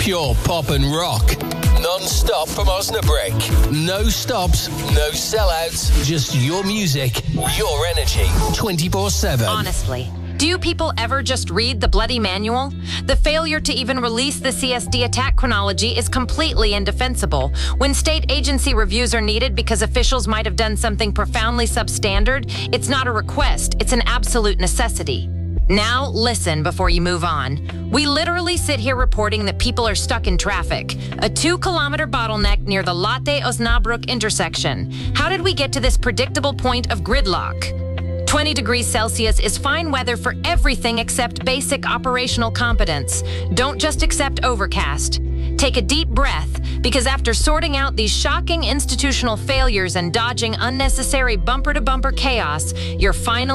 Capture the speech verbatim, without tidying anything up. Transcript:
Pure pop and rock. Non-stop from Osnabrück. No stops, no sellouts. Just your music, your energy. twenty-four seven. Honestly, do you people ever just read the bloody manual? The failure to even release the C S D attack chronology is completely indefensible. When state agency reviews are needed because officials might have done something profoundly substandard, it's not a request, it's an absolute necessity. Now, listen before you move on. We literally sit here reporting that people are stuck in traffic. A two-kilometer bottleneck near the Lotte Osnabrück intersection. How did we get to this predictable point of gridlock? twenty degrees Celsius is fine weather for everything except basic operational competence. Don't just accept overcast. Take a deep breath, because after sorting out these shocking institutional failures and dodging unnecessary bumper-to-bumper chaos, you're finally